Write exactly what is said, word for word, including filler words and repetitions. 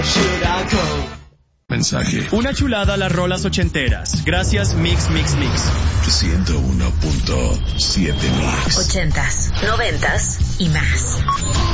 Mensaje. Una chulada a las rolas ochenteras. Gracias, Mix, Mix, Mix. ciento uno punto siete Mix. Ochentas, noventas y más.